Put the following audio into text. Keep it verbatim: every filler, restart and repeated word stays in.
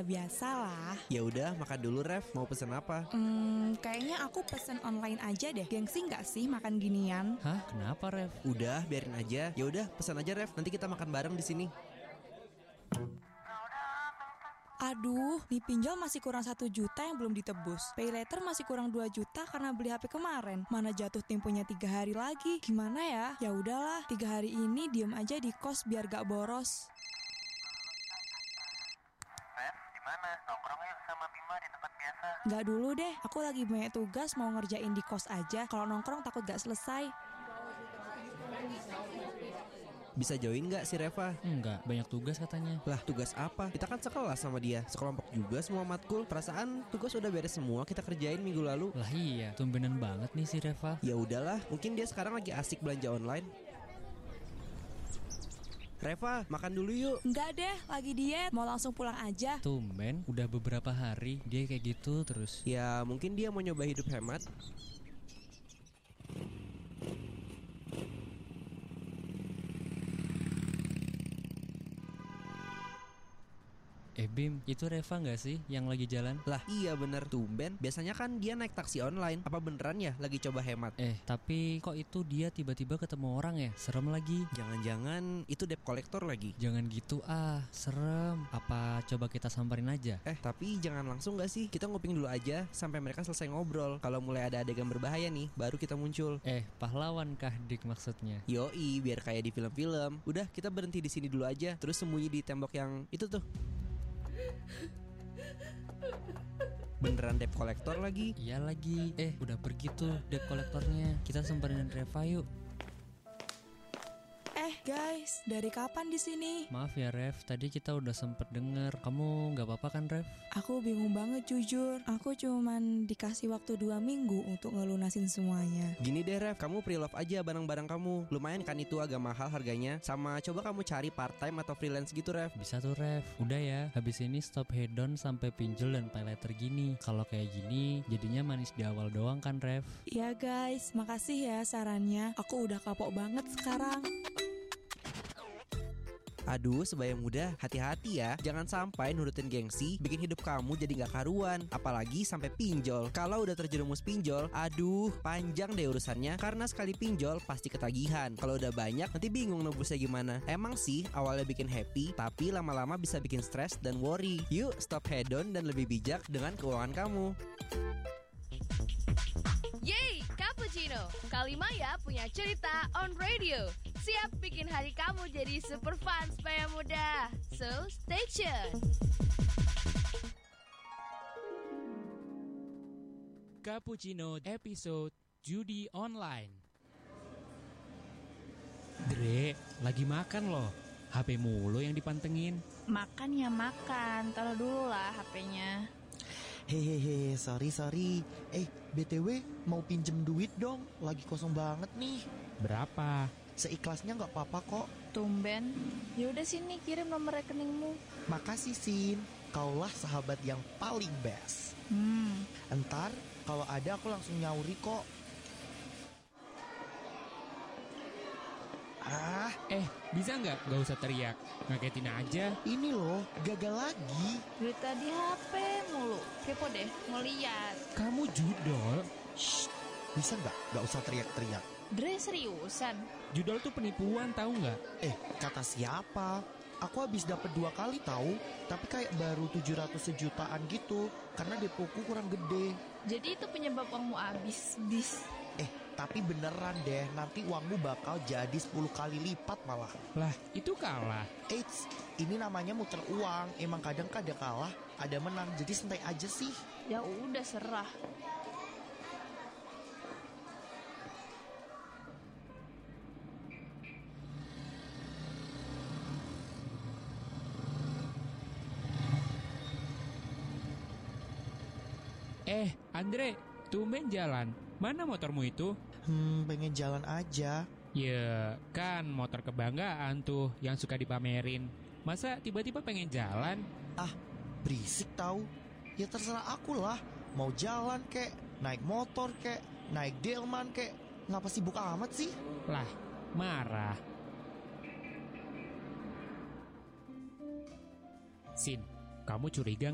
biasa lah. Ya udah, makan dulu Ref. Mau pesen apa? Hmm, kayaknya aku pesen online aja deh. Gengsi nggak sih makan ginian? Hah? Kenapa, Ref? Udah, biarin aja. Ya udah, pesan aja Ref. Nanti kita makan bareng di sini. Aduh, nih pinjol masih kurang satu juta yang belum ditebus. Pay later masih kurang dua juta karena beli H P kemarin. Mana jatuh temponya tiga hari lagi. Gimana ya? Ya udahlah, tiga hari ini diem aja di kos biar gak boros. Ref, di mana? Nongkrong yuk sama Bima di tempat biasa. Gak dulu deh, aku lagi banyak tugas mau ngerjain di kos aja. Kalau nongkrong takut gak selesai. Bisa join gak si Reva? Enggak, banyak tugas katanya. Lah, tugas apa? Kita kan sekelas sama dia. Sekelompok juga semua matkul. Perasaan tugas udah beres semua kita kerjain minggu lalu. Lah iya, tumbenan banget nih si Reva. Ya udahlah, mungkin dia sekarang lagi asik belanja online. Reva, makan dulu yuk. Enggak deh, lagi diet. Mau langsung pulang aja. Tumben, udah beberapa hari dia kayak gitu terus. Ya, mungkin dia mau nyoba hidup hemat. Eh Bim, itu Reva gak sih yang lagi jalan? Lah iya bener, tumben. Biasanya kan dia naik taksi online. Apa beneran ya lagi coba hemat? Eh, tapi kok itu dia tiba-tiba ketemu orang ya? Serem lagi. Jangan-jangan itu debt collector lagi. Jangan gitu ah, serem. Apa coba kita samperin aja? Eh, tapi jangan langsung gak sih? Kita nguping dulu aja sampai mereka selesai ngobrol. Kalau mulai ada adegan berbahaya nih, baru kita muncul. Eh, pahlawan kah dik maksudnya? Yoi, biar kayak di film-film. Udah, kita berhenti di sini dulu aja. Terus sembunyi di tembok yang itu tuh. Beneran debt collector lagi? Iya lagi. Eh, udah pergi tuh debt kolektornya. Kita samperin Reva yuk. Eh guys, dari kapan di sini? Maaf ya Rev, tadi kita udah sempet denger. Kamu gak apa-apa kan Rev? Aku bingung banget jujur. Aku cuman dikasih waktu dua minggu untuk ngelunasin semuanya. Gini deh Rev, kamu pre-love aja barang-barang kamu. Lumayan kan itu agak mahal harganya. Sama coba kamu cari part-time atau freelance gitu Rev. Bisa tuh Rev. Udah ya, habis ini stop hedon sampai pinjol dan pay later gini. Kalau kayak gini, jadinya manis di awal doang kan Rev? Iya guys, makasih ya sarannya. Aku udah kapok banget sekarang. Aduh, sebaya muda, hati-hati ya. Jangan sampai nurutin gengsi, bikin hidup kamu jadi gak karuan. Apalagi sampai pinjol. Kalau udah terjerumus pinjol, aduh, panjang deh urusannya. Karena sekali pinjol, pasti ketagihan. Kalau udah banyak, nanti bingung nebusnya gimana. Emang sih, awalnya bikin happy, tapi lama-lama bisa bikin stres dan worry. Yuk, stop hedon dan lebih bijak dengan keuangan kamu. Yeay, Cappuccino. Kali Maya punya cerita on radio. Siap bikin hari kamu jadi super fun supaya mudah. So, stay tuned. Cappuccino episode Judi Online. Dre, lagi makan loh. H P mulu yang dipantengin. Makan ya makan, taruh dulu lah H P-nya. Hehehe, sorry sorry. Eh, B T W mau pinjem duit dong. Lagi kosong banget nih. Berapa? Seikhlasnya nggak apa-apa kok. Tumben. Yaudah sini kirim nomor rekeningmu. Makasih Sin. Kaulah sahabat yang paling best. Hmm. Entar kalau ada aku langsung nyauri kok. Ah, Eh, bisa nggak? Gak usah teriak. Ngagetin aja. ini loh, gagal lagi. Duit tadi H P mulu. Kepo deh, mau lihat. Kamu judol. Shh, bisa nggak? Nggak usah teriak-teriak. Dre seriusan. Judol tuh penipuan, tahu nggak? Eh, kata siapa? Aku habis dapet dua kali tahu, tapi kayak baru tujuh ratus sejutaan gitu, karena depoku kurang gede. Jadi itu penyebab uangmu habis, bis. Eh, tapi beneran deh, nanti uangmu bakal jadi sepuluh kali lipat malah. Lah, itu kalah. Eits, ini namanya muter uang. Emang kadang ada kalah, ada menang, jadi santai aja sih. Ya udah serah. Eh, Andre, tumben jalan. Mana motormu itu? Hmm, pengen jalan aja. Ya, kan motor kebanggaan tuh yang suka dipamerin. Masa tiba-tiba pengen jalan? Ah, berisik tahu. Ya terserah aku lah. Mau jalan kek, naik motor kek, naik delman kek. Ngapa sibuk amat sih? Lah, marah. Sin, kamu curiga